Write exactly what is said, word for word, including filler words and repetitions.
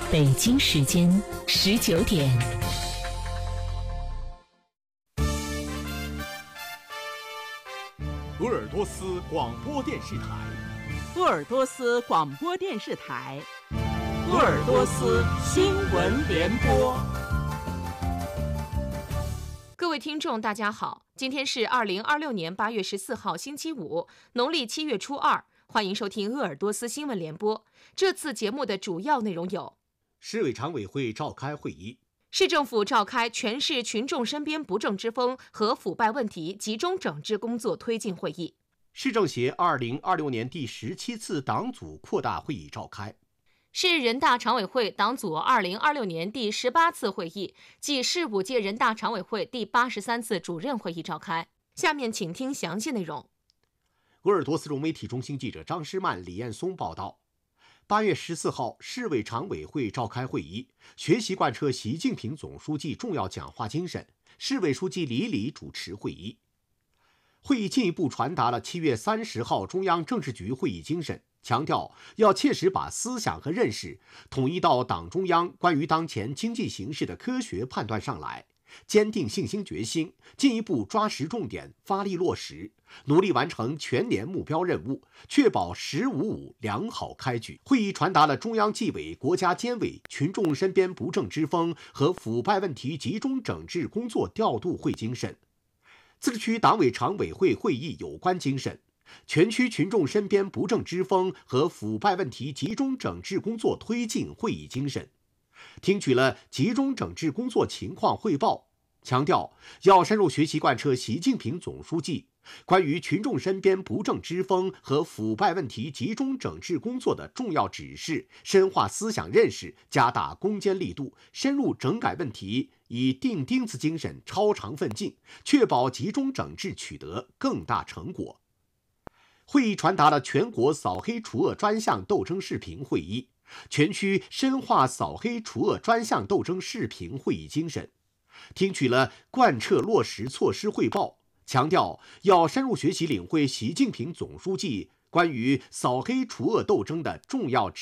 北京时间十九点。 鄂尔多斯广播电视台， 鄂尔多斯广播电视台，鄂尔多斯新闻联播。 各位听众，大家好，今天是二零二六年八月十四号，星期五，农历七月初二，欢迎收听鄂尔多斯新闻联播。这次节目的主要内容有： 市委常委会召开会议。 市政府召开全市群众身边不正之风和腐败问题集中整治工作推进会议。 市政协二零二六年第十七次党组扩大会议召开。 市人大常委会党组二零二六年第十八次会议暨市五届人大常委会第八十三次主任会议召开。下面请听详细内容。 鄂尔多斯融媒体中心记者张诗曼、李彦松报道。八月十四号，市委常委会召开会议，学习贯彻习近平总书记重要讲话精神。市委书记李礼主持会议。会议进一步传达了七月三十号中央政治局会议精神，强调要切实把思想和认识统一到党中央关于当前经济形势的科学判断上来，坚定信心决心，进一步抓实重点，发力落实，努力完成全年目标任务，确保“十五五”良好开局。会议传达了中央纪委、国家监委群众身边不正之风和腐败问题集中整治工作调度会精神，自治区党委常委会会议有关精神，全区群众身边不正之风和腐败问题集中整治工作推进会议精神，听取了集中整治工作情况汇报，强调要深入学习贯彻习近平总书记关于群众身边不正之风和腐败问题集中整治工作的重要指示，深化思想认识，加大攻坚力度，深入整改问题，以钉钉子精神超常奋进，确保集中整治取得更大成果。会议传达了全国扫黑除恶专项斗争视频会议，全区深化扫黑除恶专项斗争视频会议精神，听取了贯彻落实措施汇报，强调要深入学习领会习近平总书记关于扫黑除恶斗争的重要指